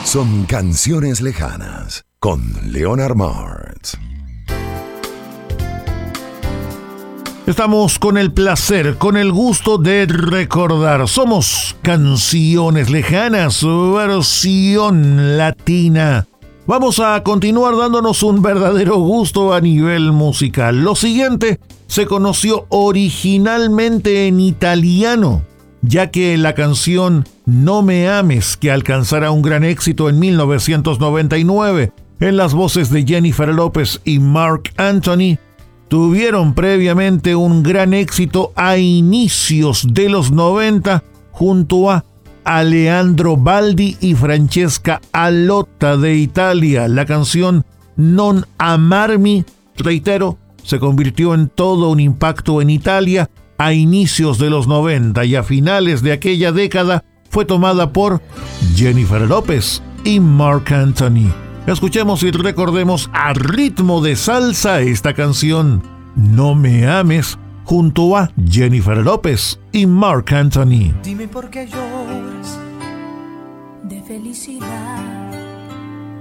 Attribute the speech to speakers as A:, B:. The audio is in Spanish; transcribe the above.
A: son Canciones Lejanas con Leonard Martz.
B: Estamos con el placer, con el gusto de recordar. Somos Canciones Lejanas, versión latina. Vamos a continuar dándonos un verdadero gusto a nivel musical. Lo siguiente se conoció originalmente en italiano, ya que la canción No me ames, que alcanzara un gran éxito en 1999 en las voces de Jennifer López y Marc Anthony, tuvieron previamente un gran éxito a inicios de los 90 junto a Aleandro Baldi y Francesca Alotta de Italia. La canción Non amarmi, reitero, se convirtió en todo un impacto en Italia a inicios de los 90 y a finales de aquella década fue tomada por Jennifer López y Marc Anthony. Escuchemos y recordemos a ritmo de salsa esta canción, No me ames, junto a Jennifer López y Marc Anthony.
C: Dime por qué lloras de felicidad,